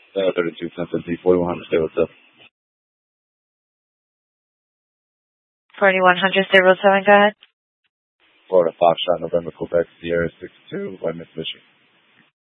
32 1050 4100. Stay what's up. 4100 stay road 7. Go ahead. Florida Foxtrot November Quebec Sierra 62 by Mitsubishi.